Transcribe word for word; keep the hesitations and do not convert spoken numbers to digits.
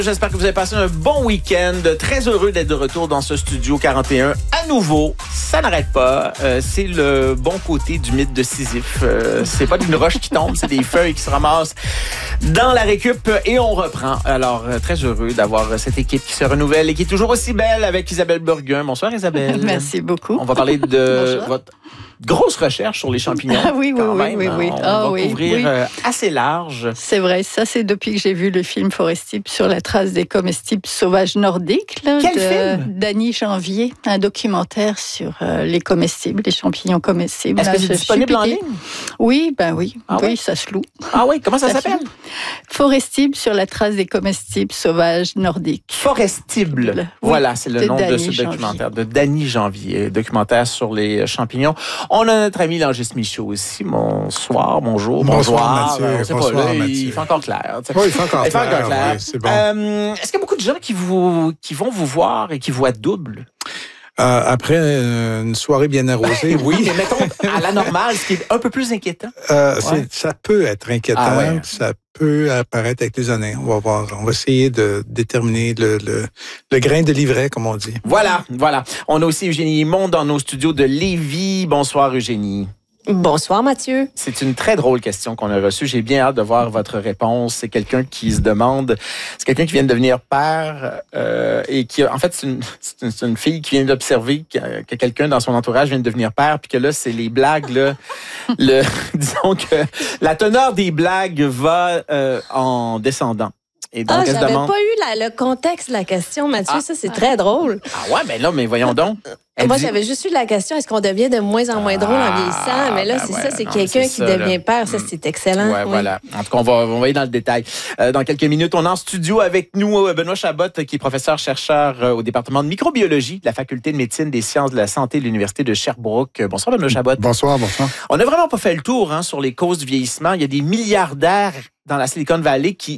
J'espère que vous avez passé un bon week-end. Très heureux d'être de retour dans ce studio quarante et un. À nouveau, ça n'arrête pas. Euh, c'est le bon côté du mythe de Sisyphe. Euh, c'est pas d'une roche qui tombe, c'est des feuilles qui se ramassent dans la récup et on reprend. Alors, euh, très heureux d'avoir cette équipe qui se renouvelle et qui est toujours aussi belle avec Isabelle Burgun. Bonsoir Isabelle. Merci beaucoup. On va parler de votre grosse recherche sur les champignons. Ah oui, oui, quand oui, même, oui, hein. oui. On Ah, va oui, couvrir oui. euh, assez large. C'est vrai, ça c'est depuis que j'ai vu le film Forestible sur la trace des comestibles sauvages nordiques là, Quel de film? Dany Janvier, un documentaire sur euh, les comestibles, les champignons comestibles. Est-ce Là, que c'est je disponible suis en piquée. ligne? Oui, ben oui, Ah oui, ouais? ça se loue. Ah oui, comment ça, Ça s'appelle? Forestible sur la trace des comestibles sauvages nordiques. Forestible. Oui. Voilà, c'est le De nom de Dany ce Janvier. documentaire, de Dany Janvier, documentaire sur les champignons. On a notre ami Langis Michaud aussi. Bonsoir, bonjour, Bonsoir, Mathieu. On sait Bonsoir, pas, là, Mathieu. il fait encore clair. tu sais. Oui, il fait encore Il fait clair. encore clair. Oui, c'est bon. Euh, Est-ce qu'il y a beaucoup de gens qui, vous, qui vont vous voir et qui voient double? Euh, après euh, une soirée bien arrosée, oui. Mais mettons, à la normale, ce qui est un peu plus inquiétant. Euh, Ouais. c'est- ça peut être inquiétant. Ah ouais. Ça peut apparaître avec les années. On va voir. On va essayer de déterminer le, le, le grain de livret, comme on dit. Voilà, voilà. On a aussi Eugénie Himon dans nos studios de Lévis. Bonsoir, Eugénie. Bonsoir Mathieu. C'est une très drôle question qu'on a reçue. J'ai bien hâte de voir votre réponse. C'est quelqu'un qui se demande, c'est quelqu'un qui vient de devenir père euh, et qui, a, en fait, c'est une, c'est une, c'est une fille qui vient d'observer que, que quelqu'un dans son entourage vient de devenir père, puis que là, c'est les blagues, là, le, disons que la teneur des blagues va euh, en descendant. Et donc, Ah, elle se j'avais demande. pas eu la- le contexte de la question, Mathieu. Ah. Ça, c'est très drôle. Ah ouais, mais là, mais voyons donc. Elle Moi, dit- j'avais juste eu la question, est-ce qu'on devient de moins en moins drôle en Ah, vieillissant? Mais là, ben c'est ouais, ça, c'est non, quelqu'un mais qui c'est ça, devient là. père. Ça, Mm. c'est excellent. Ouais, oui. voilà. En tout cas, on va, on va aller dans le détail. Euh, dans quelques minutes, on est en studio avec nous euh, Benoît Chabot, qui est professeur-chercheur euh, au département de microbiologie de la Faculté de médecine des sciences de la santé de l'Université de Sherbrooke. Euh, Bonsoir, Benoît Chabot. Bonsoir, bonsoir. On n'a vraiment pas fait le tour hein, sur les causes du vieillissement. Il y a des milliardaires dans la Silicon Valley qui